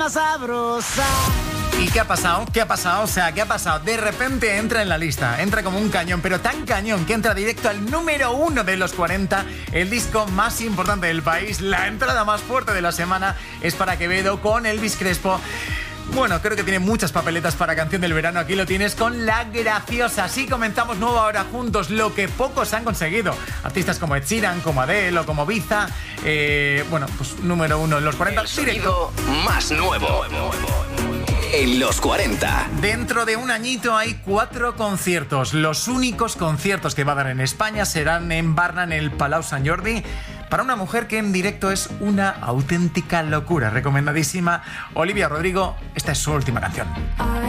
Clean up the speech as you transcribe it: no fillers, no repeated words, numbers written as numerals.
sabrosa. ¿Y qué ha pasado? ¿Qué ha pasado? O sea, ¿qué ha pasado? De repente entra en la lista, entra como un cañón, pero tan cañón que entra directo al número 1 de los 40, el disco más importante del país. La entrada más fuerte de la semana es para Quevedo con Elvis Crespo. Bueno, creo que tiene muchas papeletas para canción del verano. Aquí lo tienes con La Graciosa. Así comenzamos nueva hora juntos, lo que pocos han conseguido. Artistas como Ed Sheeran, como Adele o como Biza. Bueno, pues número 1 en los 40. El sonido más nuevo en los 40. Dentro de un añito hay 4 conciertos. Los únicos conciertos que va a dar en España serán en Barna, en el Palau Sant Jordi. Para una mujer que en directo es una auténtica locura. Recomendadísima. Olivia Rodrigo, esta es su última canción.